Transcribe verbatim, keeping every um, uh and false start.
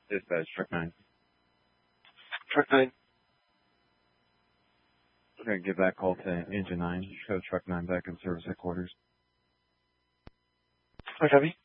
Dispatch, truck nine. Truck nine. We're going to give that call to engine nine. Show truck nine back in service headquarters. I copy.